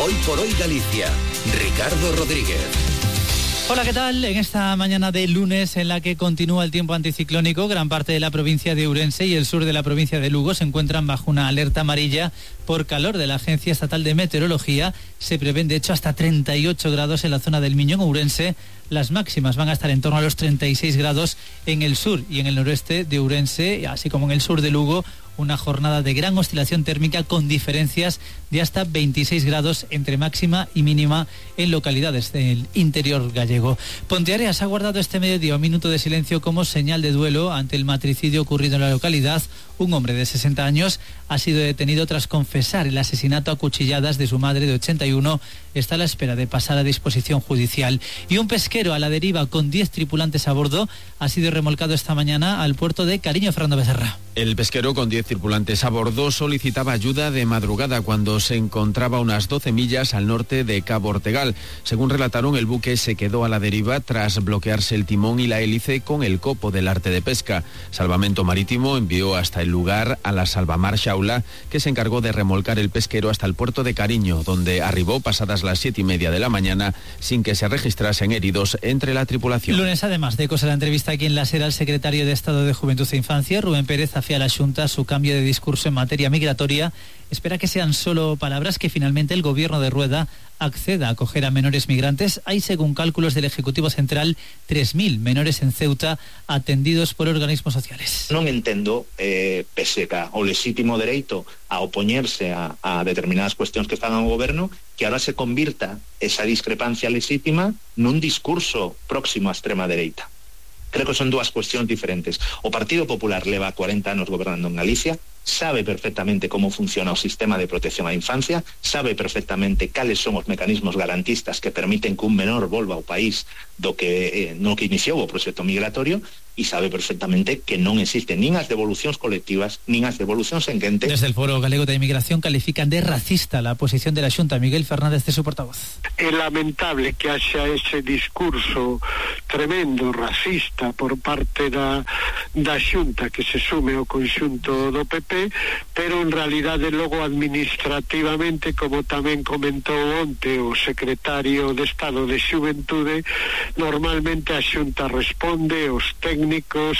Hoy por hoy Galicia, Ricardo Rodríguez. Hola, ¿qué tal? En esta mañana de lunes en la que continúa el tiempo anticiclónico, gran parte de la provincia de Ourense y el sur de la provincia de Lugo se encuentran bajo una alerta amarilla por calor de la Agencia Estatal de Meteorología. Se prevén de hecho hasta 38 grados en la zona del Miño en Ourense. Las máximas van a estar en torno a los 36 grados en el sur y en el noroeste de Ourense, así como en el sur de Lugo. Una jornada de gran oscilación térmica con diferencias de hasta 26 grados entre máxima y mínima en localidades del interior gallego. Ponteareas ha guardado este mediodía un minuto de silencio como señal de duelo ante el matricidio ocurrido en la localidad. Un hombre de 60 años ha sido detenido tras confesar el asesinato a cuchilladas de su madre de 81. Está a la espera de pasar a disposición judicial. Y un pesquero a la deriva con 10 tripulantes a bordo ha sido remolcado esta mañana al puerto de Cariño, Fernando Becerra. El pesquero con 10 tripulantes a bordo solicitaba ayuda de madrugada cuando se encontraba a unas 12 millas al norte de Cabo Ortegal. Según relataron, el buque se quedó a la deriva tras bloquearse el timón y la hélice con el copo del arte de pesca. Salvamento Marítimo envió hasta el lugar a la Salvamar Xaula, que se encargó de remolcar el pesquero hasta el puerto de Cariño, donde arribó pasadas las 7:30 de la mañana sin que se registrasen heridos entre la tripulación. Lunes, además de cosa la entrevista aquí en La Sera, el secretario de Estado de Juventud e Infancia, Rubén Pérez, hacía a la Xunta su cambio de discurso en materia migratoria. Espera que sean solo palabras, que finalmente el gobierno de Rueda acceda a acoger a menores migrantes. Hay, según cálculos del Ejecutivo Central, 3.000 menores en Ceuta atendidos por organismos sociales. Non entendo, pese ao lexítimo dereito a opoñerse a determinadas cuestións que están ao goberno, que ahora se convirta esa discrepancia lexítima nun discurso próximo á extrema dereita. Creo que son dúas cuestións diferentes. O Partido Popular leva 40 anos gobernando en Galicia, sabe perfectamente como funciona o sistema de protección á infancia, sabe perfectamente cales son os mecanismos garantistas que permiten que un menor volva ao país no que iniciou o proxecto migratorio, e sabe perfectamente que non existen nin as devolucións colectivas nin as devolucións en quente. Desde el Foro Galego de Inmigración califican de racista la posición de la Xunta. Miguel Fernández, de su portavoz. É lamentable que haxa ese discurso tremendo, racista, por parte da Xunta, que se sume ao conxunto do PP, pero en realidade logo administrativamente, como tamén comentou onte o secretario de Estado de Xuventude, normalmente a Xunta responde, os técnicos,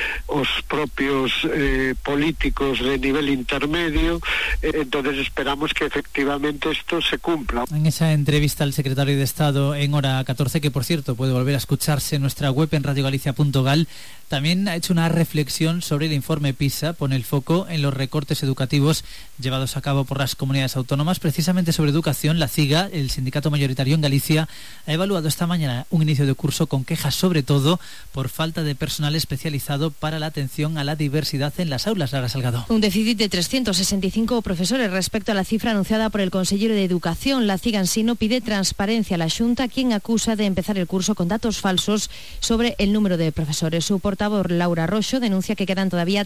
os propios políticos de nivel intermedio, entonces esperamos que efectivamente esto se cumpla. En esa entrevista al secretario de Estado en hora 14, que por cierto puede volver a escucharse en nuestra web en radiogalicia.gal, también ha hecho una reflexión sobre el informe PISA. Pone el foco en los recortes educativos llevados a cabo por las comunidades autónomas. Precisamente sobre educación, la CIGA, el sindicato mayoritario en Galicia, ha evaluado esta mañana un inicio de curso con quejas sobre todo por falta de personal especializado para la atención a la diversidad en las aulas. Lara Salgado. Un déficit de 365 profesores respecto a la cifra anunciada por el consejero de Educación. La CIGA en sí no pide transparencia a la Xunta, quien acusa de empezar el curso con datos falsos sobre el número de profesores. Su portavoz, Laura Roxo, denuncia que quedan todavía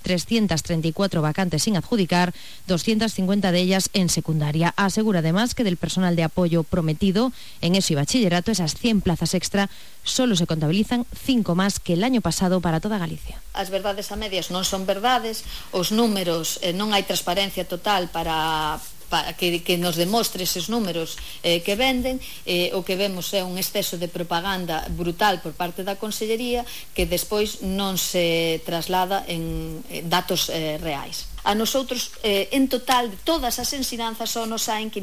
334 vacantes sin adjudicar, 250 de ellas en secundaria. Asegura además que del personal de apoyo prometido en ESO y bachillerato, esas 100 plazas extra, solo se contabilizan 5 más que el año pasado para toda Galicia. As verdades a medias non son verdades, os números, non hai transparencia total para que nos demostre eses números que venden. O que vemos é un exceso de propaganda brutal por parte da Consellería que despois non se traslada en datos reais. A nosotros, en total, de todas as ensinanzas, só nos saen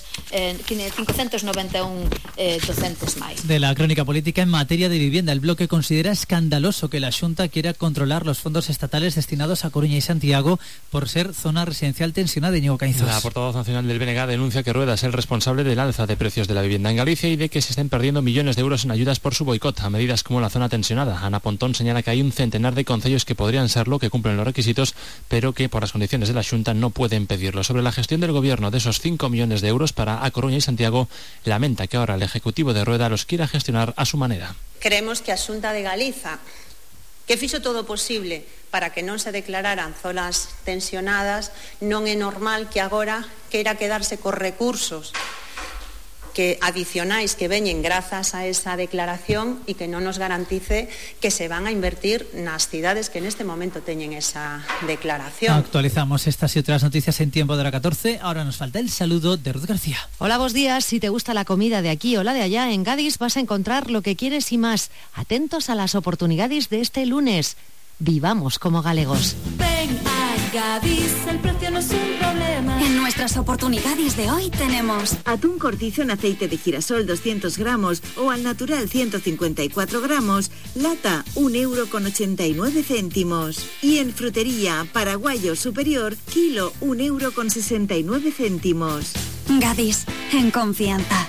591 docentes máis. De la crónica política en materia de vivienda, el bloque considera escandaloso que la Xunta quiera controlar los fondos estatales destinados a Coruña y Santiago por ser zona residencial tensionada. Íñigo Caínzos. La portavoz nacional del BNG denuncia que Rueda es el responsable del alza de precios de la vivienda en Galicia y de que se estén perdiendo millones de euros en ayudas por su boicot a medidas como la zona tensionada. Ana Pontón señala que hay un centenar de concellos que podrían serlo, que cumplen los requisitos, pero que por las condiciones de la Xunta no pueden pedirlo. Sobre la gestión del gobierno de esos 5 millones de euros para A Coruña y Santiago, lamenta que ahora el Ejecutivo de Rueda los quiera gestionar a su manera. Creemos que a Xunta de Galiza, que fixo todo posible para que non se declararan zonas tensionadas, non é normal que agora queira quedarse cos recursos que adicionais que veñen grazas a esa declaración e que non nos garantice que se van a invertir nas cidades que neste momento teñen esa declaración. Actualizamos estas y otras noticias en tiempo de la 14. Ahora nos falta el saludo de Ruth García. Hola, buenos días. Si te gusta la comida de aquí o la de allá, en Gadis vas a encontrar lo que quieres y más. Atentos a las oportunidades de este lunes. Vivamos como galegos. Ven a Gadis, el precio no es un problema. En nuestras oportunidades de hoy tenemos atún cortizo en aceite de girasol 200 gramos o al natural 154 gramos, lata 1,89 €. Y en frutería, paraguayo superior, kilo 1,69 €. Gadis, en confianza.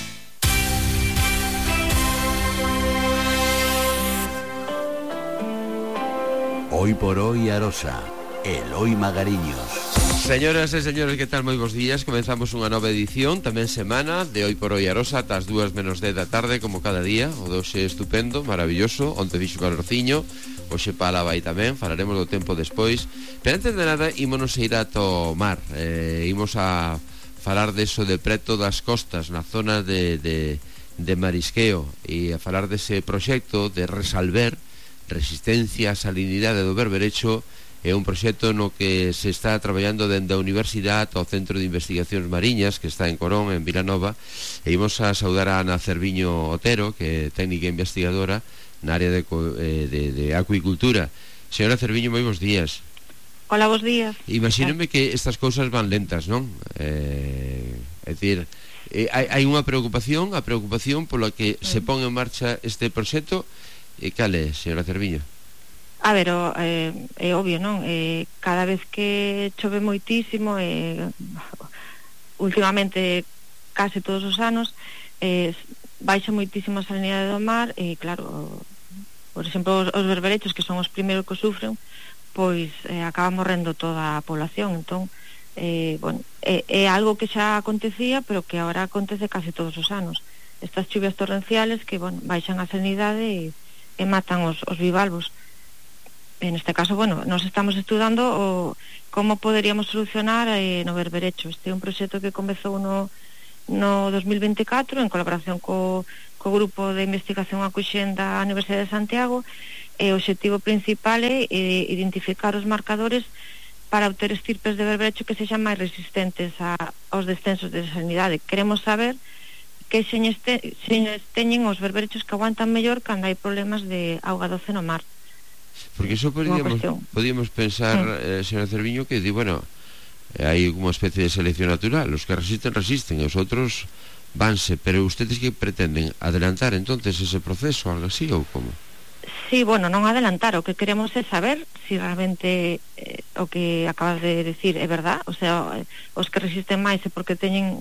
Hoy por hoy Arosa, Eloi Magariños. Señoras e señores, que tal? Moi bons días. Comenzamos unha nova edición, tamén semana, de Hoy por hoy Arosa, ás 2:10 da tarde, como cada día. O de hoxe estupendo, maravilloso. Onte fixo calorciño, hoxe pala vai tamén, falaremos do tempo despois. Pero antes de nada, ímonos a ir a tomar. Imos a falar deso de preto das costas, na zona de marisqueo, e a falar dese proxecto de Resalver, Resistencia á Salinidade do Berberecho. É un proxecto no que se está traballando dende a Universidade ao Centro de Investigacións Mariñas, que está en Corón, en Vilanova, e imos a saudar a Ana Cerviño Otero, que é técnica investigadora na área de acuicultura. Señora Cerviño, moi bons días. Hola, bons días. Imagíneme que estas cousas van lentas, non? É dicir, hai unha preocupación, a preocupación pola que se pon en marcha este proxecto. E cal é, señora Cerviño? A ver, é obvio, non? Cada vez que chove moitísimo, últimamente case todos os anos, baixa moitísimo a salinidade do mar e, claro, por exemplo, os berberechos, que son os primeiros que sufren, pois acaba morrendo toda a población. Entón, bueno, é algo que xa acontecía, pero que agora acontece case todos os anos. Estas chuvias torrenciales que, bueno, baixan a salinidade e matan os bivalvos. En este caso, bueno, nos estamos estudando como poderíamos solucionar no berberecho. Este é un proxecto que comezou no 2024 en colaboración co grupo de investigación Acuixen da Universidade de Santiago, e o obxectivo principal é identificar os marcadores para obter estirpes de berberecho que sexan máis resistentes aos descensos de salinidade. Queremos saber que señes teñen os berberechos que aguantan mellor cando hai problemas de auga doce no mar. Porque iso podíamos pensar, señora Cerviño, que bueno, hai unha especie de selección natural, os que resisten, e os outros vanse, pero ustedes que pretenden adelantar entonces ese proceso, algo así, ou como? Sí, bueno, non adelantar, o que queremos é saber si realmente o que acabas de decir é verdad, o sea, os que resisten máis é porque teñen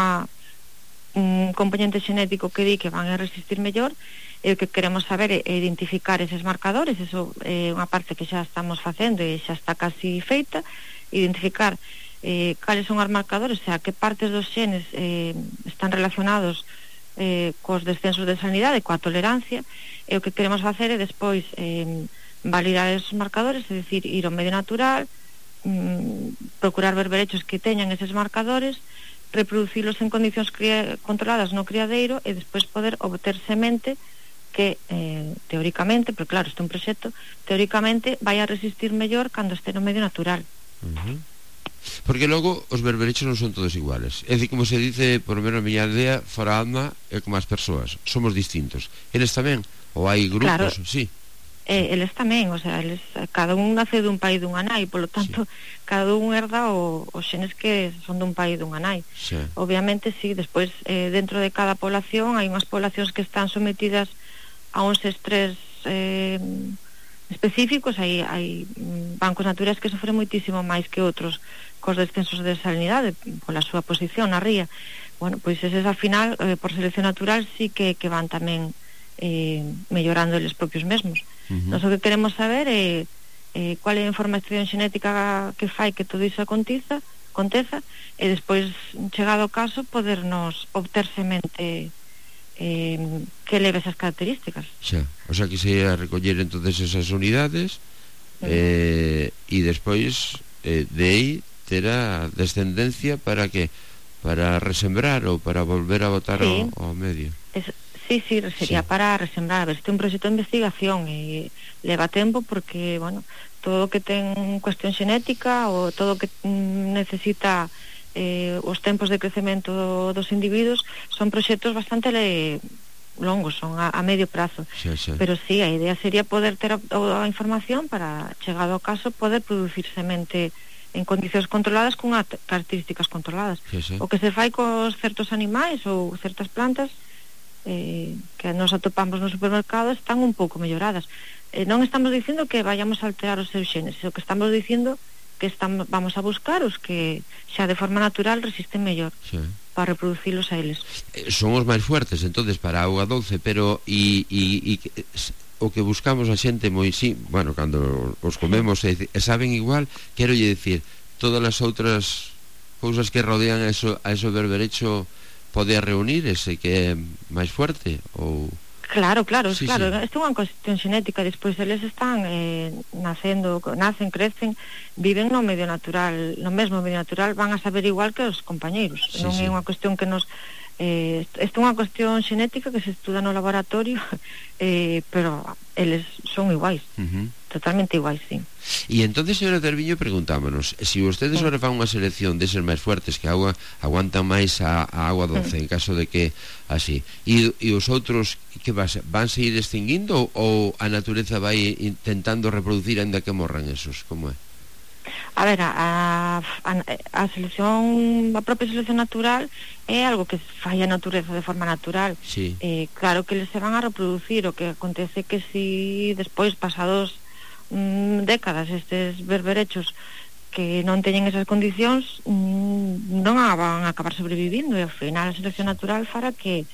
un componente xenético que di que van a resistir mellor, e o que queremos saber é identificar eses marcadores. Eso é unha parte que xa estamos facendo e xa está casi feita, identificar cales son os marcadores, o sea, que partes dos xenes están relacionados cos descensos de salinidade, coa tolerancia, e o que queremos facer é despois validar esos marcadores, é dicir, ir ao medio natural, procurar berberechos que teñan eses marcadores, reproducilos en condicións controladas no criadeiro e despois poder obter semente que teóricamente, pero claro, isto é un proxecto, teóricamente vai a resistir mellor cando este no medio natural. Porque logo os berberechos non son todos iguales. É dicir, como se dice, por lo menos a miña aldea, fora alma é como as persoas, somos distintos. Eles tamén? Ou hai grupos? Claro. Sí. Eles tamén, o sea, cada un nace dun pai dunha nai, polo tanto, cada un herda os xenes que son dun pai dunha nai. Sí. Obviamente, sí, despois, dentro de cada población, hai unhas poblacións que están sometidas a uns estrés específicos, hai bancos naturais que sofren moitísimo máis que outros cos descensos de salinidade pola súa posición na ría. Bueno, pois eses, ao final, por selección natural, sí que van tamén mellorando eles propios mesmos. Nós o que queremos saber é cual é a información xenética que fai que todo iso aconteza e despois, chegado o caso, podernos obter semente que leve esas características. Xa, o sea que se ia recoller entonces esas unidades e despois de aí terá descendencia para que para resembrar ou para volver a botar ao medio? Sí, sería para resembrar. A ver, este é un proxecto de investigación e leva tempo porque, bueno, todo o que ten cuestión xenética ou todo o que necesita os tempos de crecemento dos individuos son proxectos bastante longos, son a medio prazo. Sí. Pero sí, a idea sería poder ter a información para, chegado ao caso, poder producir semente en condicións controladas con características controladas. Sí. O que se fai cos certos animais ou certas plantas que nos atopamos no supermercado están un pouco melloradas. Non estamos dicindo que vayamos a alterar os seus xenes, o que estamos dicindo que vamos a buscar os que xa de forma natural resisten mellor para reproducilos a eles. Son os máis fuertes entonces para a auga dulce, pero o que buscamos a xente moi bueno, cando os comemos e saben igual, quero lle dicir, todas as outras cousas que rodean a eso berberecho pode reunir ese que é máis fuerte ou... Claro. Isto é unha cuestión xenética. Despois eles están nacen, crecen, viven no medio natural, no mesmo medio natural, van a saber igual que os compañeiros. Non é unha cuestión que nos... Isto é unha cuestión xenética que se estuda no laboratorio, pero eles son iguais. Totalmente iguais, sí. E entonces, señora Cerviño, preguntámonos, se ustedes ahora fan unha selección deses máis fuertes que aguantan máis a agua doce, en caso de que así, e os outros que van seguir extinguindo ou a natureza vai intentando reproducir ainda que morran esos, como é? A ver, a propia selección natural é algo que fai a natureza de forma natural. Claro que eles se van a reproducir, o que acontece que si despois, pasados décadas, estes berberechos que non teñen esas condicións non van a acabar sobrevivindo, e ao final a selección natural fará que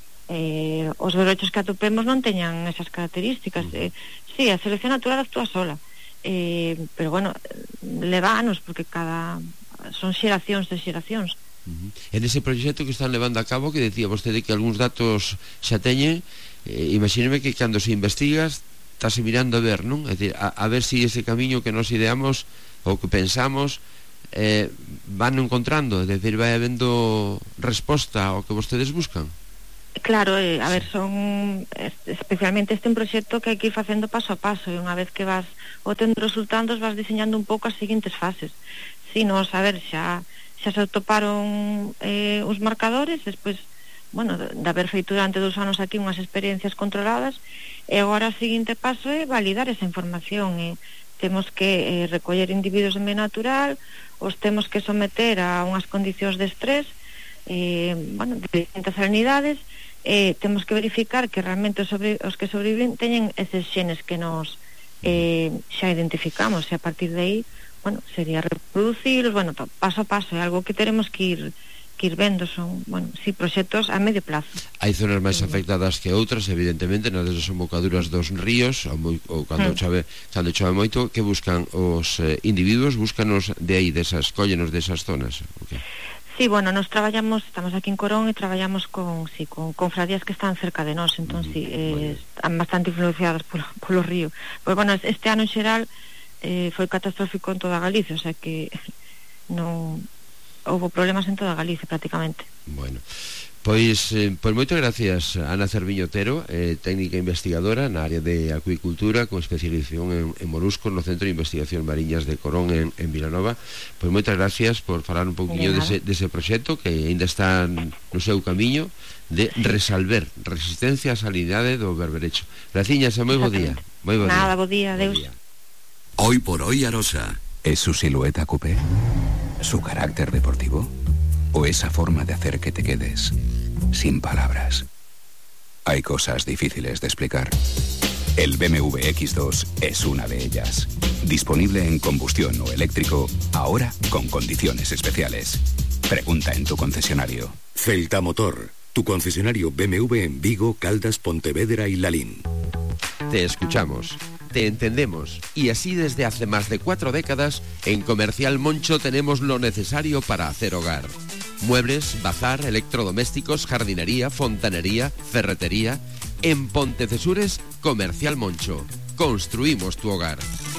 os berberechos que atopemos non teñan esas características. Sí, a selección natural actúa sola, pero bueno, leva anos, porque son xeracións de xeracións. En ese proxecto que están levando a cabo, que decía vostede que algúns datos xa teñen, imagíneme que cando se investigas estás mirando a ver, non? É dicir, a ver se ese camiño que nos ideamos ou que pensamos van encontrando, é dicir, vai habendo resposta ao que vostedes buscan. Claro, a ver, especialmente este un proxecto que hai que ir facendo paso a paso, e unha vez que vas obtendo resultados vas diseñando un pouco as seguintes fases. Si nos, a ver, xa se atoparon os marcadores, despois, bueno, de haber feito durante 2 anos aquí unhas experiencias controladas, e agora o seguinte paso é validar esa información. Temos que recoller individuos de medio natural, os temos que someter a unhas condicións de estrés, bueno, de distintas salinidades, temos que verificar que realmente os que sobreviven teñen eses xenes que nos xa identificamos, e a partir de aí, bueno, sería reproducirlos, bueno, paso a paso, é algo que teremos que ir vendo. Son, bueno, sí, proxectos a medio plazo. Hai zonas máis afectadas que outras, evidentemente, nas desembocaduras dos ríos ou cando chove moito, que buscan os individuos, búscanos de aí, cóllenos desas zonas. Sí, bueno, nos estamos aquí en Corón e traballamos con confradías que están cerca de nós, entón sí, están bastante influenciadas polo río. Pois bueno, este ano en xeral foi catastrófico en toda Galicia, o sea que non houve problemas en toda Galicia prácticamente. Bueno, pois moitas gracias, Ana Cerviño Otero, técnica investigadora na área de acuicultura con especialización en moluscos no Centro de Investigación Mariñas de Corón en Vilanova. Pois moitas gracias por falar un pouquinho dese proxecto que ainda está no seu camiño de resolver resistencia á salinidade do berberecho. Graciñas e moi bo día. Nada, bo día, adeus. Hoy por hoy Arosa. ¿Es su silueta coupé? ¿Su carácter deportivo? ¿O esa forma de hacer que te quedes sin palabras? Hay cosas difíciles de explicar. El BMW X2 es una de ellas. Disponible en combustión o eléctrico, ahora con condiciones especiales. Pregunta en tu concesionario. Celta Motor, tu concesionario BMW en Vigo, Caldas, Pontevedra y Lalín. Te escuchamos, te entendemos, y así desde hace más de 4 décadas, en Comercial Moncho tenemos lo necesario para hacer hogar. Muebles, bazar, electrodomésticos, jardinería, fontanería, ferretería. En Pontecesures, Comercial Moncho. Construimos tu hogar.